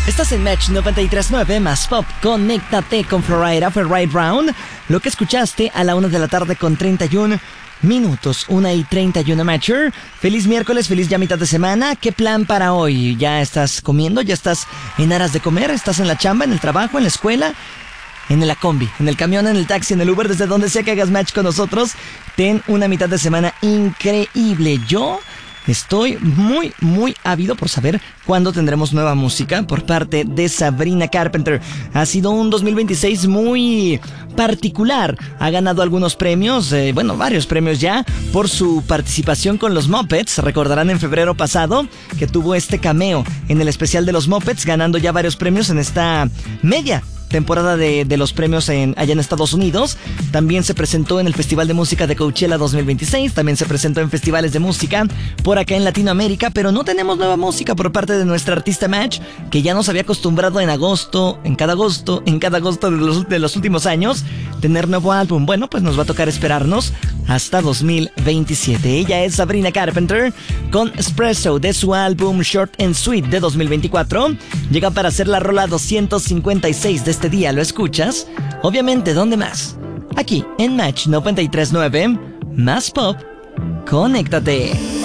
Estás en Match 93.9 más Pop. Conéctate con Florida for Right Round. Lo que escuchaste a la 1 de la tarde con 31 minutos. 1:31 Matcher. Feliz miércoles, feliz ya mitad de semana. ¿Qué plan para hoy? ¿Ya estás comiendo? ¿Ya estás en aras de comer? ¿Estás en la chamba, en el trabajo, en la escuela? En la combi, en el camión, en el taxi, en el Uber, desde donde sea que hagas match con nosotros. Ten una mitad de semana increíble. Yo estoy muy ávido por saber cuándo tendremos nueva música por parte de Sabrina Carpenter. Ha sido un 2026 muy particular. Ha ganado algunos premios, varios premios ya, por su participación con los Muppets. Recordarán en febrero pasado que tuvo este cameo en el especial de los Muppets, ganando ya varios premios en esta media temporada de los premios allá en Estados Unidos. También se presentó en el Festival de Música de Coachella 2026. También se presentó en festivales de música por acá en Latinoamérica. Pero no tenemos nueva música por parte de nuestra artista Match, que ya nos había acostumbrado en cada agosto de los últimos años tener nuevo álbum. Bueno, pues nos va a tocar esperarnos hasta 2027. Ella es Sabrina Carpenter con Espresso de su álbum Short and Sweet de 2024. Llega para hacer la rola 256 de este día. ¿Lo escuchas? Obviamente, ¿dónde más? Aquí en Match 93.9 más Pop. Conéctate.